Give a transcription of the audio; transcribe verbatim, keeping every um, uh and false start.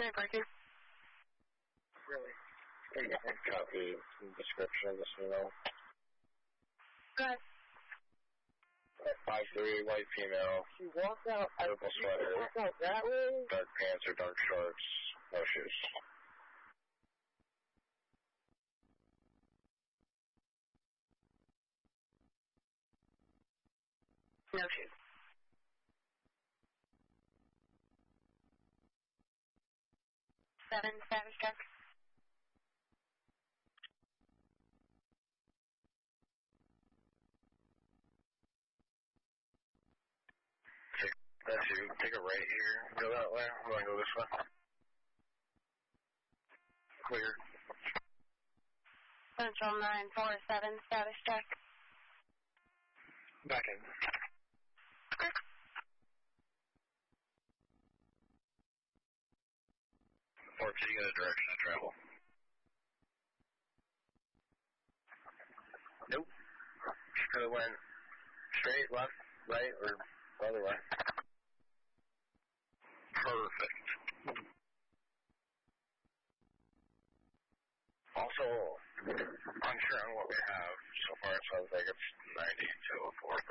Good, Parker. Really? Copy description of this email. Good. five three, white female. She walked out. Purple sweater. She walked out that way? Dark pants or dark shorts. No shoes. No shoes. Seven, status check. Take, that's you. Take a right here. Go that way. I'm going to go this way. Clear. Central nine four seven, status check. Back in. Or can you get a direction of travel? Nope. Could have went straight, left, right, or the other way. Perfect. Also, unsure on what we have. So far it sounds like it's ninety to a four.